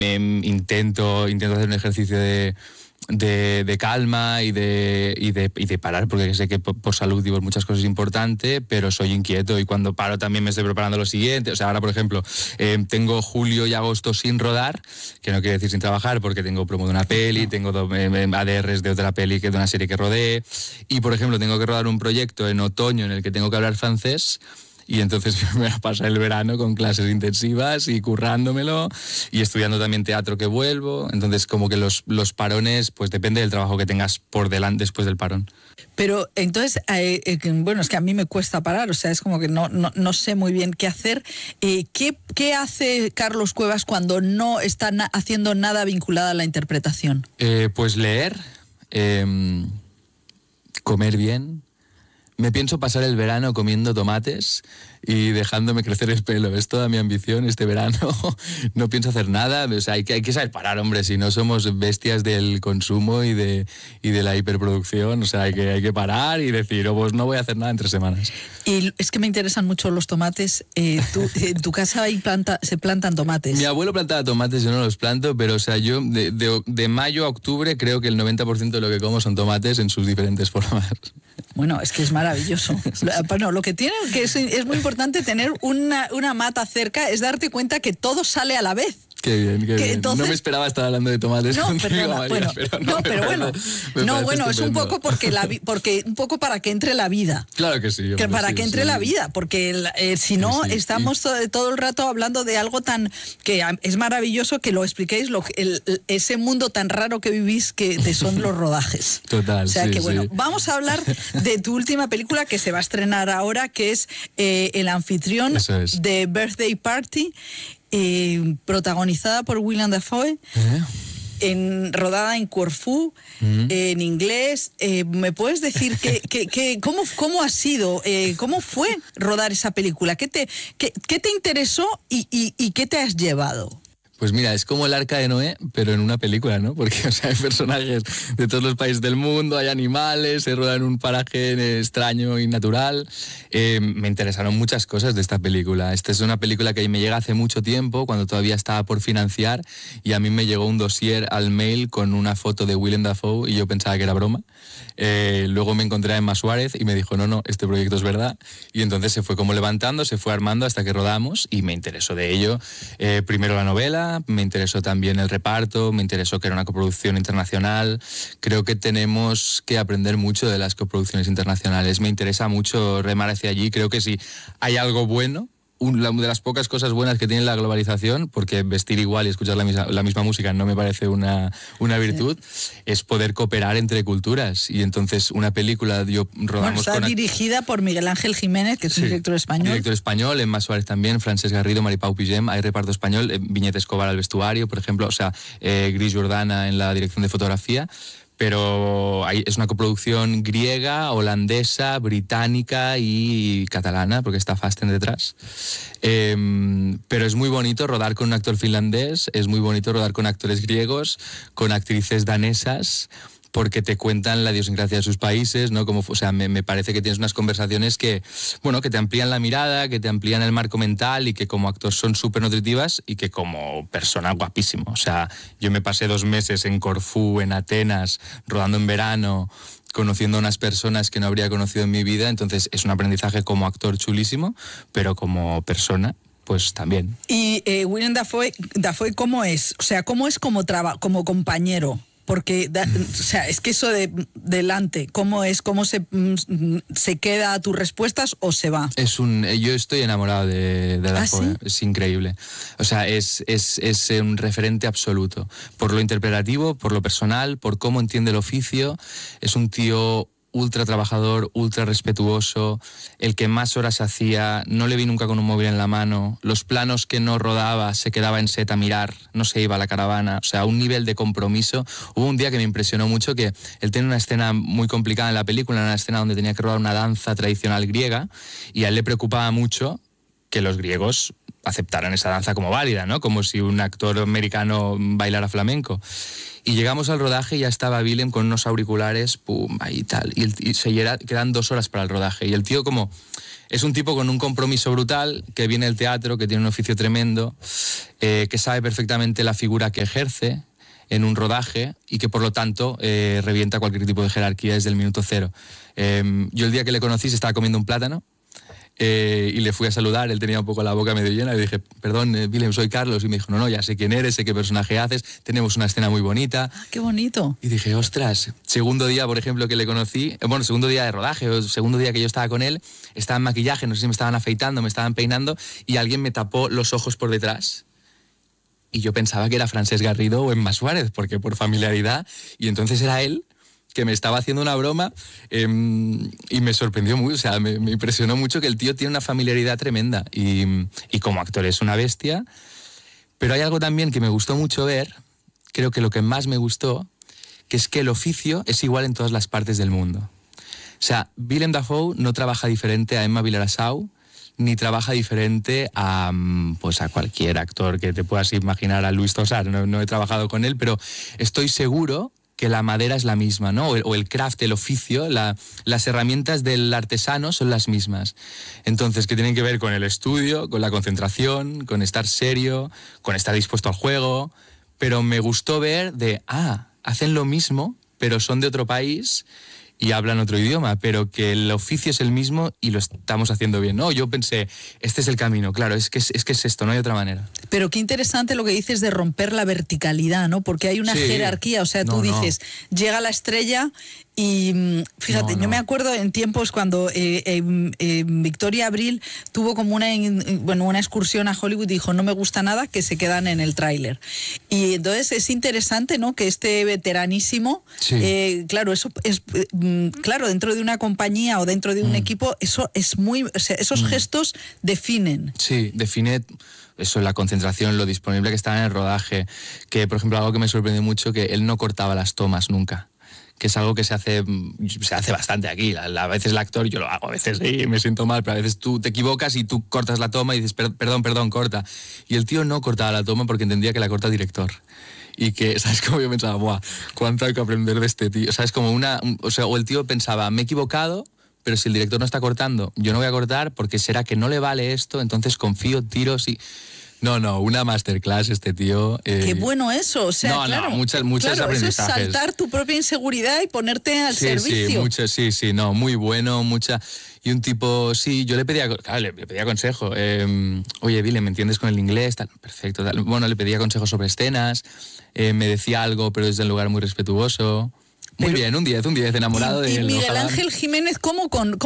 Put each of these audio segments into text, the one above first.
Intento hacer un ejercicio de calma y de parar, porque sé que por salud y por muchas cosas es importante, pero soy inquieto y cuando paro también me estoy preparando lo siguiente. O sea, ahora, por ejemplo, tengo julio y agosto sin rodar, que no quiere decir sin trabajar, porque tengo promo de una peli, tengo ADRs de otra peli, de una serie que rodé, y, por ejemplo, tengo que rodar un proyecto en otoño en el que tengo que hablar francés. Y entonces me voy a pasar el verano con clases intensivas y currándomelo y estudiando también teatro que vuelvo. Entonces, como que los parones, pues depende del trabajo que tengas por delante después del parón. Pero entonces, bueno, es que a mí me cuesta parar, o sea, es como que no sé muy bien qué hacer. ¿Qué hace Carlos Cuevas cuando no está haciendo nada vinculado a la interpretación? Pues leer, comer bien. Me pienso pasar el verano comiendo tomates y dejándome crecer el pelo. Es toda mi ambición este verano. No pienso hacer nada. O sea, hay que saber parar, hombre. Si no somos bestias del consumo y de la hiperproducción. O sea, hay que parar y decir, pues no voy a hacer nada en 3 semanas. Y es que me interesan mucho los tomates. En tu casa se plantan tomates. Mi abuelo plantaba tomates, yo no los planto, pero o sea, yo de mayo a octubre creo que el 90% de lo que como son tomates en sus diferentes formas. Bueno, es que es maravilloso. Bueno, lo que tiene que es muy importante tener una mata cerca, es darte cuenta que todo sale a la vez. Qué bien. Entonces, no me esperaba estar hablando de tomates contigo, María, pero bueno, es un poco porque un poco para que entre la vida. Claro que sí. Que para que entre la vida, porque si no estamos todo el rato hablando de algo tan que es maravilloso que lo expliquéis, ese mundo tan raro que vivís que son los rodajes. Total. O sea que bueno, vamos a hablar de tu última película que se va a estrenar ahora, que es El anfitrión de Birthday Party. Protagonizada por Willem Dafoe, rodada en Corfú, en inglés. ¿Me puedes decir cómo ha sido, cómo fue rodar esa película? ¿Qué te interesó y qué te has llevado? Pues mira, es como el Arca de Noé, pero en una película, ¿no? Porque, o sea, hay personajes de todos los países del mundo, hay animales, se roda en un paraje extraño y natural. Me interesaron muchas cosas de esta película. Esta es una película que me llega hace mucho tiempo, cuando todavía estaba por financiar, y a mí me llegó un dossier al mail con una foto de Willem Dafoe y yo pensaba que era broma. Luego me encontré a Emma Suárez y me dijo, no, este proyecto es verdad. Y entonces se fue como levantando, se fue armando hasta que rodamos y me interesó de ello. Primero la novela, me interesó también el reparto, me interesó que era una coproducción internacional. Creo que tenemos que aprender mucho de las coproducciones internacionales. Me interesa mucho remar hacia allí. Creo que si hay algo bueno, de las pocas cosas buenas que tiene la globalización, porque vestir igual y escuchar la misma música no me parece una virtud, es poder cooperar entre culturas. Y entonces una película rodamos está dirigida por Miguel Ángel Jiménez, que es un director español. Director español, Emma Suárez también, Francesc Garrido, Maripau Pigem, hay reparto español, Viñet Escobar al vestuario, por ejemplo, o sea, Gris Jordana en la dirección de fotografía. Pero es una coproducción griega, holandesa, británica y catalana, porque está Fasten detrás. Pero es muy bonito rodar con un actor finlandés, es muy bonito rodar con actores griegos, con actrices danesas, porque te cuentan la idiosincrasia de sus países, ¿no? O sea, me parece que tienes unas conversaciones que te amplían la mirada, que te amplían el marco mental y que como actor son súper nutritivas y que como persona guapísimo. O sea, yo me pasé 2 meses en Corfú, en Atenas, rodando en verano, conociendo a unas personas que no habría conocido en mi vida, entonces es un aprendizaje como actor chulísimo, pero como persona, pues también. ¿Y Willem Dafoe, cómo es? O sea, ¿cómo es como compañero? Porque, o sea, es que eso de delante, ¿cómo es? ¿Cómo se queda a tus respuestas o se va? Yo estoy enamorado de Dafoe, ¿Sí? Es increíble. O sea, es un referente absoluto. Por lo interpretativo, por lo personal, por cómo entiende el oficio. Es un tío ultra trabajador, ultra respetuoso, el que más horas hacía, no le vi nunca con un móvil en la mano, los planos que no rodaba se quedaba en set a mirar, no se iba a la caravana, o sea, un nivel de compromiso. Hubo un día que me impresionó mucho que él tenía una escena muy complicada en la película, una escena donde tenía que rodar una danza tradicional griega y a él le preocupaba mucho que los griegos aceptaran esa danza como válida, ¿no? Como si un actor americano bailara flamenco. Y llegamos al rodaje y ya estaba Willem con unos auriculares, pum, ahí tal. Quedan 2 horas para el rodaje. Y el tío como... Es un tipo con un compromiso brutal, que viene del teatro, que tiene un oficio tremendo, que sabe perfectamente la figura que ejerce en un rodaje y que por lo tanto revienta cualquier tipo de jerarquía desde el minuto 0. Yo el día que le conocí se estaba comiendo un plátano y le fui a saludar, él tenía un poco la boca medio llena, y le dije, perdón, Willem, soy Carlos, y me dijo, no, ya sé quién eres, sé qué personaje haces, tenemos una escena muy bonita. Ah, qué bonito. Y dije, ostras, segundo día, por ejemplo, que le conocí, bueno, segundo día de rodaje, o segundo día que yo estaba con él, estaba en maquillaje, no sé si me estaban afeitando, me estaban peinando, y alguien me tapó los ojos por detrás. Y yo pensaba que era Francesc Garrido o Emma Suárez, porque por familiaridad, y entonces era él, que me estaba haciendo una broma, y me sorprendió mucho, o sea, me impresionó mucho que el tío tiene una familiaridad tremenda y como actor es una bestia. Pero hay algo también que me gustó mucho ver, creo que lo que más me gustó, que es que el oficio es igual en todas las partes del mundo. O sea, Willem Dafoe no trabaja diferente a Emma Vilarasau, ni trabaja diferente a cualquier actor que te puedas imaginar, a Luis Tosar. No he trabajado con él, pero estoy seguro que la madera es la misma, ¿no? O el craft, el oficio, las herramientas del artesano son las mismas. Entonces, que tienen que ver con el estudio, con la concentración, con estar serio, con estar dispuesto al juego. Pero me gustó ver hacen lo mismo, pero son de otro país y hablan otro idioma, pero que el oficio es el mismo y lo estamos haciendo bien, ¿no? Yo pensé, este es el camino, claro, es que es esto, no hay otra manera. Pero qué interesante lo que dices de romper la verticalidad, ¿no? Porque hay una jerarquía, o sea, tú dices, llega la estrella y fíjate, yo me acuerdo en tiempos cuando Victoria Abril tuvo como una excursión a Hollywood y dijo, no me gusta nada, que se quedan en el tráiler. Y entonces es interesante, ¿no? Que este veteranísimo, claro, eso es... claro, dentro de una compañía o dentro de un equipo, eso es muy... O sea, esos gestos definen. Sí, define eso, la concentración, lo disponible que estaba en el rodaje. Que, por ejemplo, algo que me sorprendió mucho, que él no cortaba las tomas nunca. Que es algo que se hace bastante aquí. A veces el actor, yo lo hago, a veces sí, me siento mal, pero a veces tú te equivocas y tú cortas la toma y dices, perdón, corta. Y el tío no cortaba la toma porque entendía que la corta el director. Y que, ¿sabes cómo yo pensaba? Buah, cuánto hay que aprender de este tío. ¿Sabes? Como o el tío pensaba, me he equivocado, pero si el director no está cortando, yo no voy a cortar porque será que no le vale esto, entonces confío, tiro, sí. No, una masterclass este tío. Qué bueno eso, o sea, claro. Muchas claro, aprendizajes. Eso es saltar tu propia inseguridad y ponerte al servicio. Muy bueno, Y un tipo, yo le pedía consejo. Oye, Willem, ¿me entiendes con el inglés? Tal, perfecto. Tal. Bueno, le pedía consejos sobre escenas, me decía algo, pero desde un lugar muy respetuoso. Muy bien, un 10, enamorado de él. Y Miguel Ángel Jiménez, ¿cómo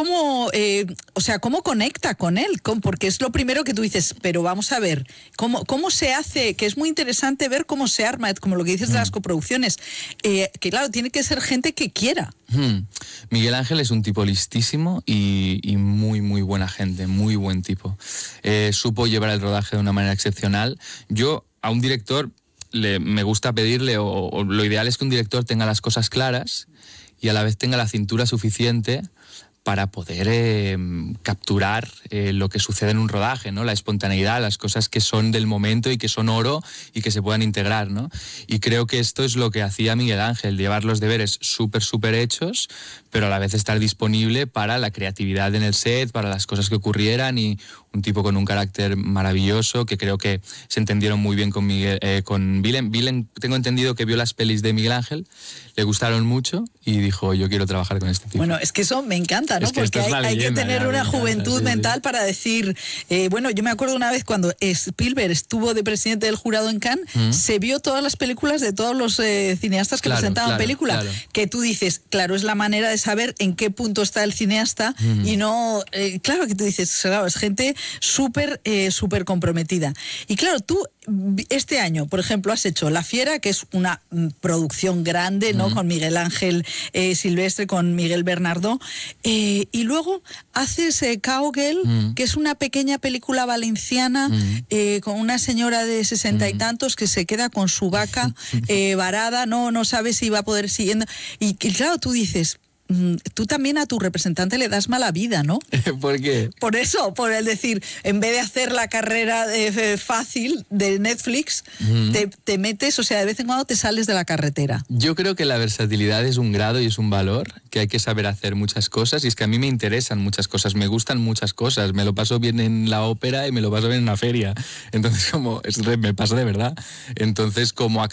conecta con él? Porque es lo primero que tú dices, pero vamos a ver, ¿cómo se hace? Que es muy interesante ver cómo se arma, como lo que dices de las coproducciones, que claro, tiene que ser gente que quiera. Miguel Ángel es un tipo listísimo y muy, muy buena gente, muy buen tipo. Supo llevar el rodaje de una manera excepcional. Yo, a un director... me gusta pedirle, o lo ideal es que un director tenga las cosas claras y a la vez tenga la cintura suficiente para poder capturar lo que sucede en un rodaje, ¿no? La espontaneidad, las cosas que son del momento y que son oro y que se puedan integrar, ¿no? Y creo que esto es lo que hacía Miguel Ángel, llevar los deberes súper hechos, pero a la vez estar disponible para la creatividad en el set, para las cosas que ocurrieran, y un tipo con un carácter maravilloso, que creo que se entendieron muy bien con Willem. Willem, tengo entendido que vio las pelis de Miguel Ángel, le gustaron mucho y dijo, yo quiero trabajar con este tipo. Bueno, es que eso me encanta, ¿no? Porque hay que tener una juventud mental para decir... bueno, yo me acuerdo una vez cuando Spielberg estuvo de presidente del jurado en Cannes, se vio todas las películas de todos los cineastas que presentaban película. Claro. Que tú dices, claro, es la manera de saber en qué punto está el cineasta y no... claro que tú dices, claro, es gente súper comprometida. Y claro, tú este año, por ejemplo, has hecho La Fiera, que es una producción grande, ¿no? Con Miguel Ángel Silvestre, con Miguel Bernardo, y luego haces Cowgirl, que es una pequeña película valenciana con una señora de 60 y tantos que se queda con su vaca varada, no sabe si va a poder siguiendo, y claro, tú dices, tú también a tu representante le das mala vida, ¿no? ¿Por qué? Por eso, por el decir, en vez de hacer la carrera fácil de Netflix, te metes, o sea, de vez en cuando te sales de la carretera. Yo creo que la versatilidad es un grado y es un valor, que hay que saber hacer muchas cosas, y es que a mí me interesan muchas cosas, me gustan muchas cosas, me lo paso bien en la ópera y me lo paso bien en la feria, entonces me pasa de verdad. Entonces, como actor